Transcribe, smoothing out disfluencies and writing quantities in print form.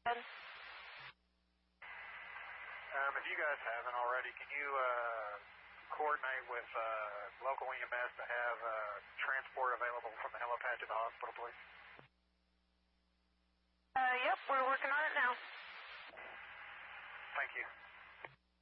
If you guys haven't already, can you coordinate with local EMS to have transport available from the helipad to the hospital, please? Yep, we're working on it now. Thank you.